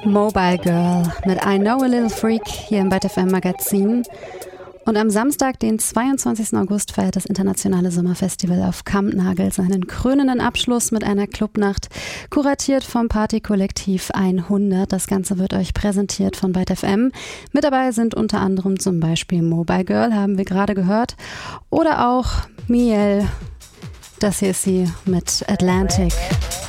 Mobile Girl mit I Know a Little Freak hier im Byte FM Magazin. Und am Samstag, den 22. August, feiert das internationale Sommerfestival auf Kampnagel seinen krönenden Abschluss mit einer Clubnacht, kuratiert vom Partykollektiv 100. Das Ganze wird euch präsentiert von Byte FM. Mit dabei sind unter anderem zum Beispiel Mobile Girl, haben wir gerade gehört, oder auch Miel. Das hier ist sie mit Atlantic.